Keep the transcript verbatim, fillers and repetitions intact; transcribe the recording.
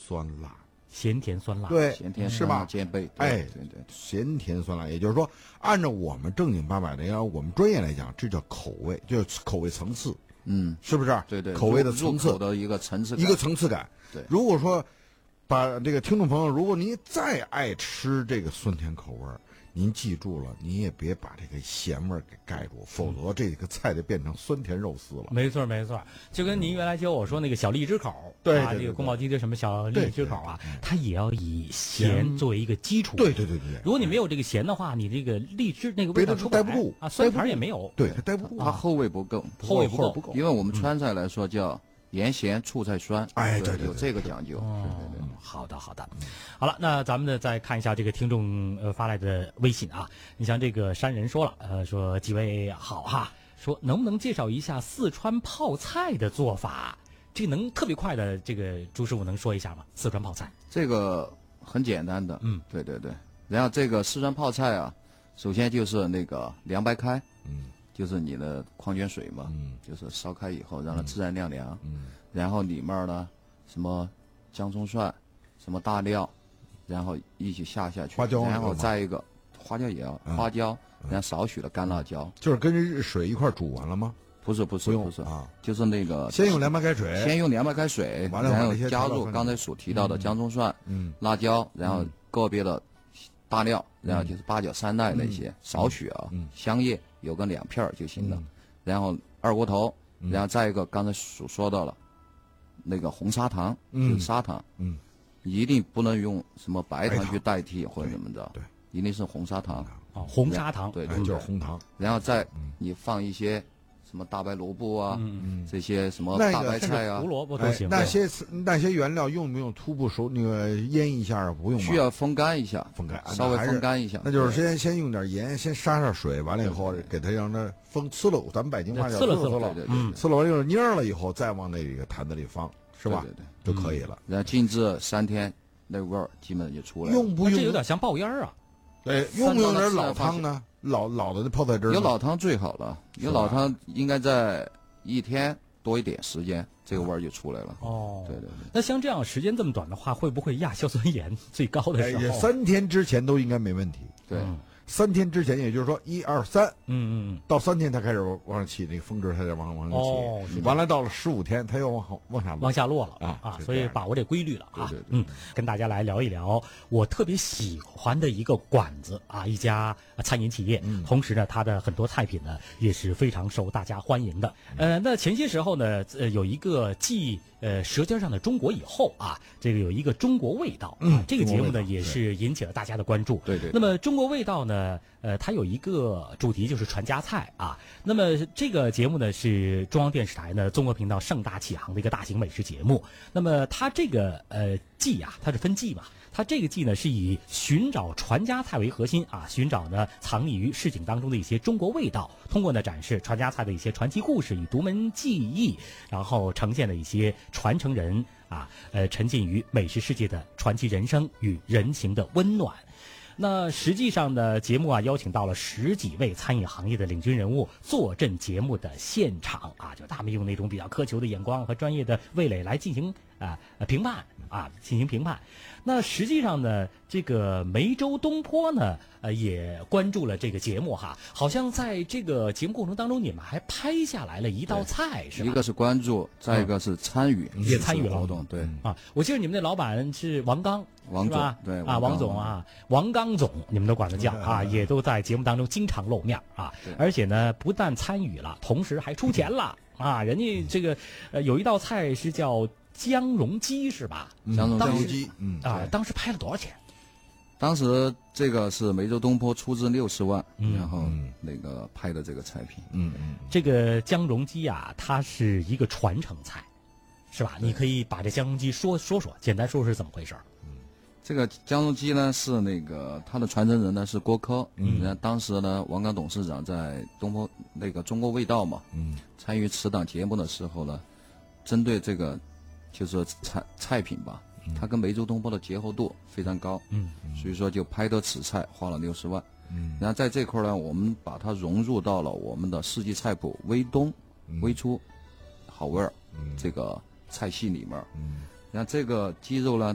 酸辣。 咸甜酸辣， 对， 咸甜是吧？ 兼备， 哎， 对对， 咸甜酸辣，也就是说，按照我们正经八百的，要我们专业来讲，这叫口味，就是口味层次， 嗯， 是不是？ 对对， 口味的层次的一个层次感， 一个层次感。 对， 如果说把这个听众朋友，如果您再爱吃这个酸甜口味，您记住了，您也别把这个咸味给盖住，否则这个菜就变成酸甜肉丝了。 没错没错，就跟您原来教我说那个小荔枝口， 对啊，这个宫保鸡丁什么小荔枝口啊，它也要以咸作为一个基础。 对对对对， 如果你没有这个咸的话，你这个荔枝那个味道出不来待不住啊，酸甜也没有。 对，它待不住， 它后味不够， 后味不够不够。 因为我们川菜来说叫盐咸醋菜酸， 哎，对， 有这个讲究。 哦，好的好的，好了，那咱们呢再看一下这个听众呃发来的微信啊，你像这个山人说了，呃说几位好哈，说能不能介绍一下四川泡菜的做法？这个能特别快的，这个朱师傅能说一下吗？四川泡菜这个很简单的， 嗯， 对对对。然后这个四川泡菜啊，首先就是那个凉白开， 嗯， 就是你的矿泉水嘛， 嗯， 就是烧开以后让它自然晾凉， 嗯， 然后里面呢什么姜葱蒜，什么大料，然后一起下下去， 花椒， 然后再一个花椒也要， 嗯、 花椒，然后少许的干辣椒， 就是跟着水一块煮完了吗？ 不是不是不是啊， 就是那个先用凉白开水， 先用凉白开水， 完了然后加入刚才所提到的姜葱蒜、 嗯、 辣椒，然后个别的大料， 嗯、 然后就是八角、三奈那些， 嗯、 少许啊， 嗯、 香叶有个两片就行了， 嗯、 然后二锅头， 嗯、 然后再一个刚才所说到了那个红砂糖， 嗯、 就是砂糖， 嗯， 一定不能用什么白糖去代替或者怎么着， 对， 一定是红砂糖啊，红砂糖， 对对， 就是红糖， 然后再你放一些。什么大白萝卜啊， 嗯嗯，这些什么大白菜啊， 胡萝卜都行。 那些那些原料用不用初步熟那个腌一下啊？不用吗？ 需要风干一下， 风干， 稍微风干一下。 那就是先先用点盐，先杀杀水，完了以后给它让它风呲了，咱们北京话叫呲了呲了， 对对， 呲了完了蔫了以后，再往那个坛子里放，是吧？ 对对对，就可以了。 然后静置三天，那味儿基本就出来了。 用不用？ 这有点像爆烟啊。 对，用不用点老汤呢？老老的泡菜汁有老汤最好了，有老汤应该在一天多一点时间，这个味儿就出来了。 哦， 对对对。 那像这样时间这么短的话，会不会亚硝酸盐最高的时候？ 哎、三天之前都应该没问题。 对。 嗯三天之前，也就是说一二三， 嗯嗯， 到三天它开始往上起，那个峰值它就往往上起， 哦， 完了到了十五天，它又往往往下落往下落了啊啊，所以把握这规律了啊。 对对对， 嗯，跟大家来聊一聊我特别喜欢的一个馆子啊，一家餐饮企业， 嗯、 同时呢，它的很多菜品呢也是非常受大家欢迎的。呃，那前些时候呢，呃，有一个继呃《舌尖上的中国》以后啊，这个有一个中国味道， 嗯， 这个节目呢也是引起了大家的关注。 对对。 那么中国味道呢，呃，它有一个主题就是传家菜啊。那么这个节目呢是中央电视台呢综合频道盛大启航的一个大型美食节目。那么它这个呃季啊，它是分季嘛。它这个季呢是以寻找传家菜为核心啊，寻找呢藏匿于市井当中的一些中国味道，通过呢展示传家菜的一些传奇故事与独门技艺，然后呈现了一些传承人啊呃沉浸于美食世界的传奇人生与人情的温暖。那实际上呢，节目啊邀请到了十几位餐饮行业的领军人物坐镇节目的现场啊，就他们用那种比较苛求的眼光和专业的味蕾来进行啊、呃、评判啊进行评判。那实际上呢，这个梅州东坡呢，呃也关注了这个节目哈，好像在这个节目过程当中，你们还拍下来了一道菜，是吧？ 一个是关注，再一个是参与， 嗯、也参与了活动，对啊。我记得你们那老板是王刚。 王总对啊，王总啊，王刚总，你们都管他叫啊，也都在节目当中经常露面啊，而且呢，不但参与了，同时还出钱了啊！人家这个呃有一道菜是叫姜蓉鸡是吧？ 姜蓉鸡，嗯啊，当时拍了多少钱？ 当时这个是梅州东坡出资六十万， 嗯、 然后那个拍的这个菜品， 嗯嗯， 这个姜蓉鸡啊，它是一个传承菜，是吧？你可以把这姜蓉鸡说说说，简单说说是怎么回事？ 这个姜蓉鸡呢是那个他的传承人呢是郭柯， 嗯， 然后当时呢王刚董事长在东坡那个中国味道嘛， 嗯， 参与此档节目的时候呢，针对这个就是菜菜品吧， 嗯、 它跟梅州东坡的结合度非常高， 嗯， 所以说就拍得此菜花了六十万， 嗯， 然后在这块呢，我们把它融入到了我们的四季菜谱微冬、 嗯、 微出好味儿、 嗯、 这个菜系里面， 嗯。 然后这个鸡肉呢，